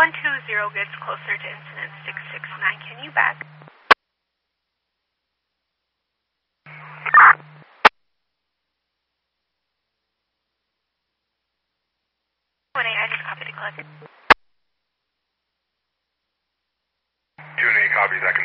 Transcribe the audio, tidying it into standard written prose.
120 gets closer to incident 669. Can you back? I just copied the clip. 2-8 copies. I can